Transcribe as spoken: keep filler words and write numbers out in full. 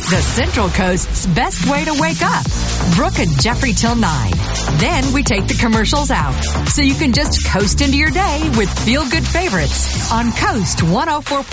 the Central Coast's best way to wake up. Brooke and Jeffrey till nine. Then we take the commercials out, so you can just coast into your day with feel-good favorites on Coast one oh four point five.